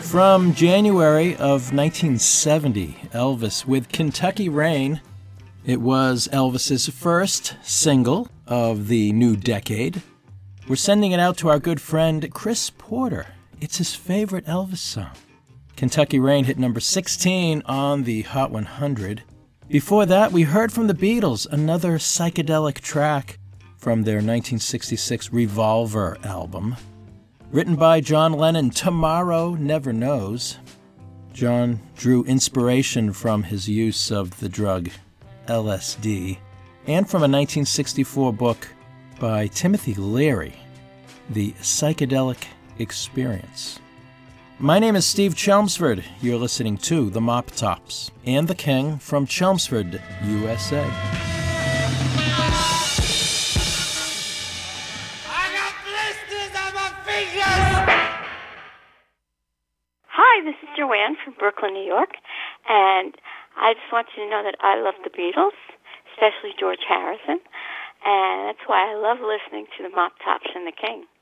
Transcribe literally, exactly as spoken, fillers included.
From January of nineteen seventy, Elvis with Kentucky Rain. It was Elvis's first single of the new decade. We're sending it out to our good friend Chris Porter. It's his favorite Elvis song. Kentucky Rain hit number sixteen on the Hot one hundred. Before that, we heard from the Beatles, another psychedelic track from their nineteen sixty-six Revolver album. Written by John Lennon, Tomorrow Never Knows. John drew inspiration from his use of the drug L S D and from a nineteen sixty-four book by Timothy Leary, The Psychedelic Experience. My name is Steve Chelmsford. You're listening to The Mop Tops and The King from Chelmsford, U S A. Hi, this is Joanne from Brooklyn, New York, and I just want you to know that I love the Beatles, especially George Harrison, and that's why I love listening to the Mop Tops and the King.